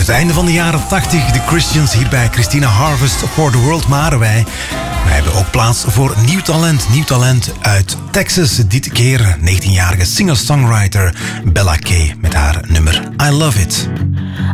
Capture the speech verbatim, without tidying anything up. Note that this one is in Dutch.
Het einde van de jaren tachtig, de Christians hier bij Christina Harvest for the World. Maar wij, wij hebben ook plaats voor nieuw talent. Nieuw talent uit Texas. Dit keer negentienjarige singer-songwriter Bella Kay met haar nummer I Love It.